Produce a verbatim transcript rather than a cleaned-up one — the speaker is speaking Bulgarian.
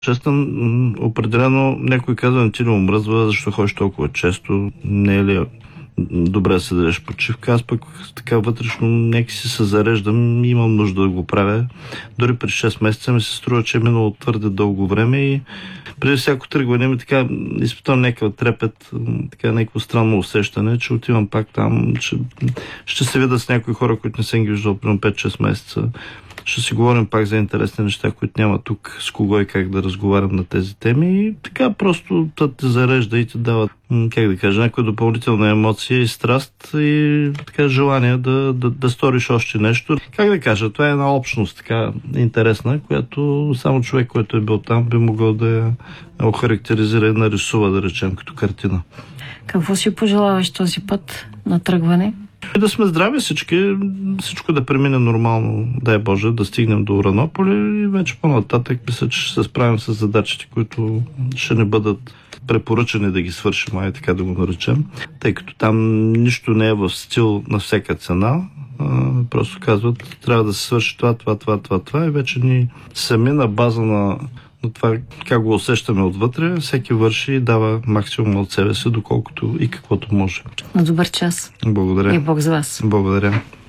Честно, определено някой казва, не ти ли омръзва, защо ходиш толкова често, не е ли добре да се дадеш почивка. Аз пък така вътрешно някак си се зареждам и имам нужда да го правя. Дори през шест месеца ми се струва, че е минало твърде дълго време и преди всяко тръгване ми така изпитам някакъв трепет, така някакво странно усещане, че отивам пак там, че ще се видя с някои хора, които не съм ги виждал примерно пет-шест месеца. Ще си говорим пак за интересни неща, които няма тук с кого и как да разговарям на тези теми. И така просто да те зарежда и те дава, как да кажа, някаква допълнителна емоция и страст и така желание да, да, да сториш още нещо. Как да кажа, това е една общност така интересна, която само човек, който е бил там, би могъл да я охарактеризира и нарисува, да речем, като картина. Какво си пожелаваш този път на тръгване? Да сме здрави всички, всичко да премине нормално, дай Боже, да стигнем до Уранополи и вече по-нататък мисля, че ще се справим с задачите, които ще не бъдат препоръчани да ги свършим, ай така да го наречем, тъй като там нищо не е в стил на всяка цена. Просто казват, трябва да се свърши това, това, това, това, това и вече ни сами на база на но това как го усещаме отвътре, всеки върши и дава максимум от себе си, доколкото и каквото може. На добър час. Благодаря. И Бог за вас. Благодаря.